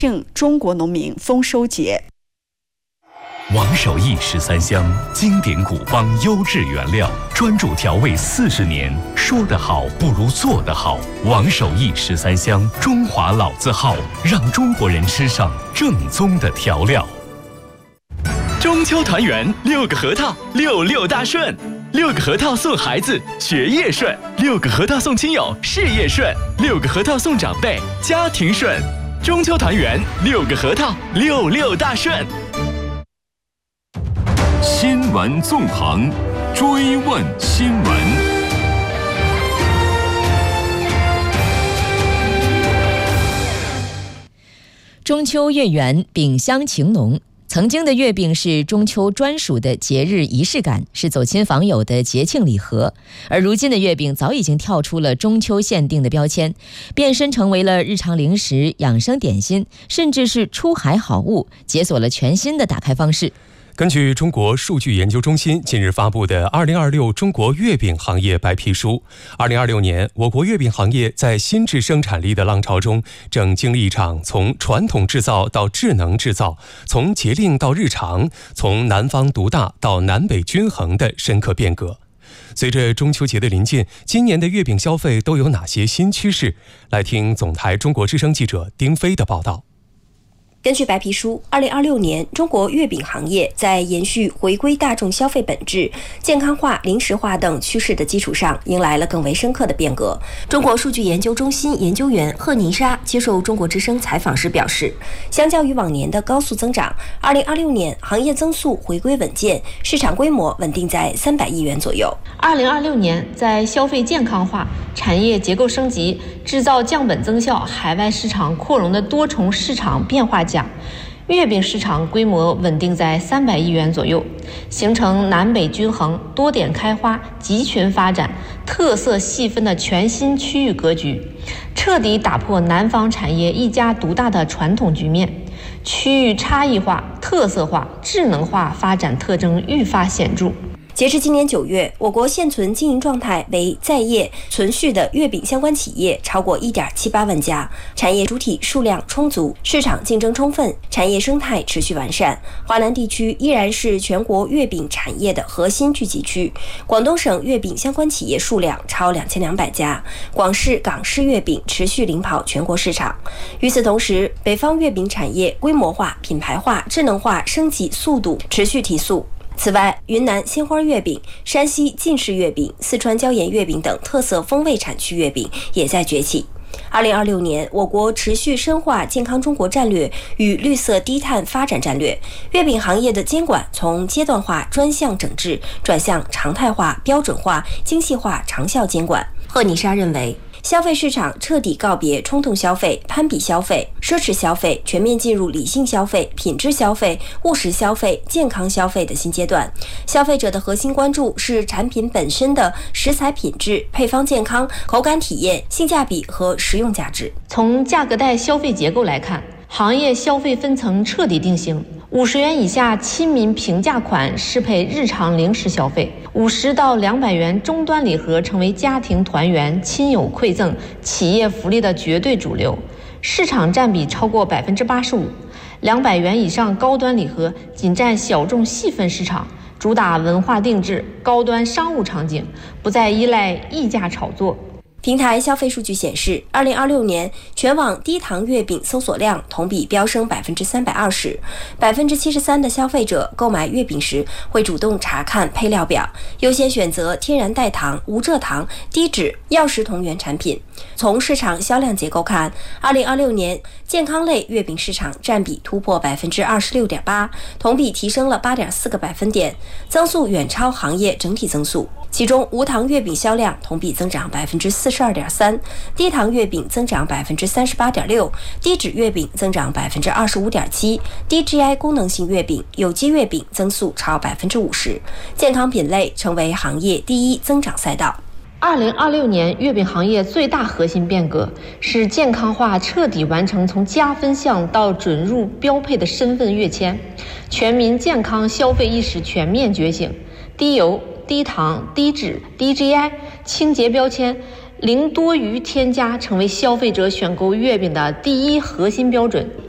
庆中国农民丰收节。 王守义13香，经典古方，优质原料，专注调味40年。说得好不如做得好。王守义13香，中华老字号，让中国人吃上正宗的调料。 中秋团圆，6个核桃，66大顺，6个核桃送孩子学业顺，6个核桃送亲友事业顺，6个核桃送长辈家庭顺。中秋团圆，6个核桃，66大顺。 新闻纵横，追问新闻。 中秋月圆，饼香情浓。曾经的月饼是中秋专属的节日仪式感，是走亲访友的节庆礼盒。而如今的月饼早已经跳出了中秋限定的标签，变身成为了日常零食、养生点心，甚至是出海好物，解锁了全新的打开方式。 根据中国数据研究中心近日发布的2026中国月饼行业白皮书，2026年我国月饼行业在新质生产力的浪潮中，正经历一场从传统制造到智能制造，从节令到日常，从南方独大到南北均衡的深刻变革。随着中秋节的临近，今年的月饼消费都有哪些新趋势？来听总台中国之声记者丁飞的报道。 根据白皮书，2026年中国月饼行业在延续回归大众消费本质、健康化、零食化等趋势的基础上，迎来了更为深刻的变革。中国数据研究中心研究员贺妮莎接受中国之声采访时表示，相较于往年的高速增长，2026年行业增速回归稳健，市场规模稳定在300亿元左右。 2026年，在消费健康化、产业结构升级、制造降本增效、海外市场扩容的多重市场变化下，月饼市场规模稳定在300亿元左右，形成南北均衡、多点开花、集群发展、特色细分的全新区域格局，彻底打破南方产业一家独大的传统局面，区域差异化、特色化、智能化发展特征愈发显著。 截至今年9月，我国现存经营状态为在业存续的月饼相关企业超过1.78万家，产业主体数量充足，市场竞争充分，产业生态持续完善。华南地区依然是全国月饼产业的核心聚集区，广东省月饼相关企业数量超2200家，广式、港式月饼持续领跑全国市场。与此同时，北方月饼产业规模化、品牌化、智能化升级速度持续提速。此外，云南鲜花月饼、山西晋式月饼、四川椒盐月饼等特色风味产区月饼也在崛起。2026年，我国持续深化健康中国战略与绿色低碳发展战略，月饼行业的监管从阶段化专项整治转向常态化、标准化、精细化长效监管。贺妮莎认为，消费市场彻底告别冲动消费、攀比消费、奢侈消费，全面进入理性消费、品质消费、务实消费、健康消费的新阶段。消费者的核心关注是产品本身的食材品质、配方健康、口感体验、性价比和实用价值。 从价格带消费结构来看，行业消费分层彻底定型。50元以下亲民平价款适配日常零食消费，50到200元终端礼盒成为家庭团圆、亲友馈赠、企业福利的绝对主流，市场占比超过85%。200元以上高端礼盒仅占小众细分市场，主打文化定制、高端商务场景，不再依赖溢价炒作。 平台消费数据显示，2026年全网低糖月饼搜索量同比飙升320%，73%的消费者购买月饼时会主动查看配料表，优先选择天然代糖、无蔗糖、低脂、药食同源产品。从市场销量结构看，2026年健康类月饼市场占比突破26.8%，同比提升了8.4个百分点，增速远超行业整体增速。其中无糖月饼销量同比增长42.3%，低糖月饼增长38.6%，低脂月饼增长25.7%，低 GI 功能性月饼、有机月饼增速超50%，健康品类成为行业第一增长赛道。 2026年月饼行业最大核心变革是健康化彻底完成从加分项到准入标配的身份跃迁，全民健康消费意识全面觉醒，低油、低糖、低脂、低 GI、清洁标签、零多余添加成为消费者选购月饼的第一核心标准。